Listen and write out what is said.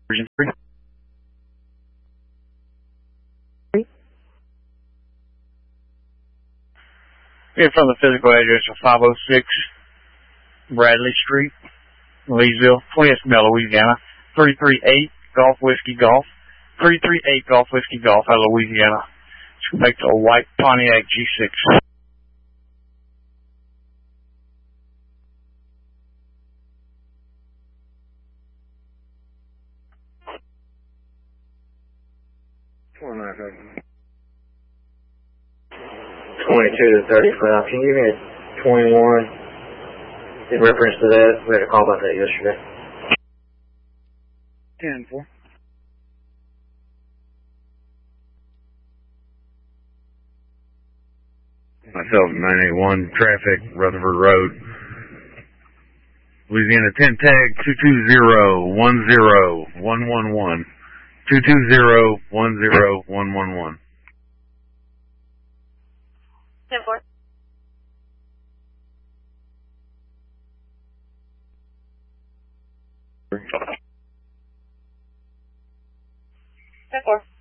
Version 3. Here from the physical address of 506 Bradley Street, Leesville, 20th Mel, Louisiana, 338 Golf Whiskey Golf, 338 Golf Whiskey Golf out of Louisiana. Let's go back to a white Pontiac G6. $22 to 35. Can you give me a 21 in reference to that? We had a call about that yesterday. 10-4. Myself, 981 traffic, Rutherford Road, Louisiana 10 tag 220-10111. 220-10111. 10-4. 10-4.